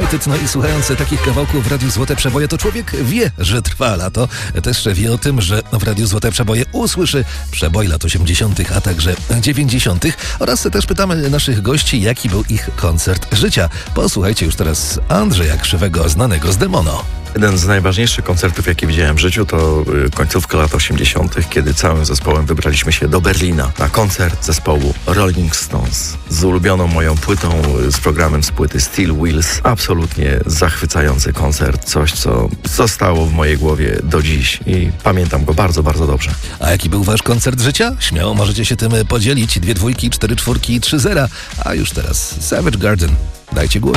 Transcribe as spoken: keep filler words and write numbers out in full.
apetyt. No i słuchając takich kawałków w Radiu Złote Przeboje, to człowiek wie, że trwa lato. Też wie o tym, że w Radiu Złote Przeboje usłyszy przeboj lat osiemdziesiątych, a także dziewięćdziesiątych. Oraz też pytamy naszych gości, jaki był ich koncert życia. Posłuchajcie już teraz Andrzeja Krzywego, znanego z Demono. Jeden z najważniejszych koncertów, jakie widziałem w życiu, to końcówka lat osiemdziesiątych, kiedy całym zespołem wybraliśmy się do Berlina na koncert zespołu Rolling Stones z ulubioną moją płytą, z programem z płyty Steel Wheels. Absolutnie zachwycający koncert, coś, co zostało w mojej głowie do dziś i pamiętam go bardzo, bardzo dobrze. A jaki był wasz koncert życia? Śmiało możecie się tym podzielić. Dwie dwójki, cztery czwórki, trzy zera. A już teraz Savage Garden. Dajcie głos.